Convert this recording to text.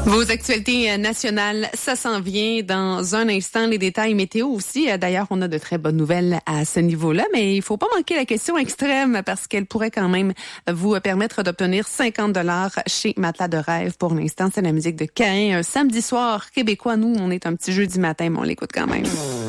Vos actualités nationales, ça s'en vient dans un instant. Les détails météo aussi. D'ailleurs, on a de très bonnes nouvelles à ce niveau-là, mais il faut pas manquer la question extrême parce qu'elle pourrait quand même vous permettre d'obtenir 50 $ chez Matelas de Rêve. Pour l'instant, c'est la musique de Caïn. Un samedi soir québécois. Nous, on est un petit jeudi matin, mais on l'écoute quand même.